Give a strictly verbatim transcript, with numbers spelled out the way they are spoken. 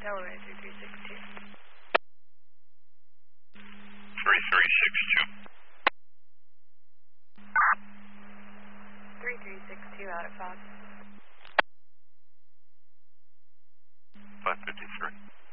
Delaware three three six two. three three six two. three three six two out at Fox.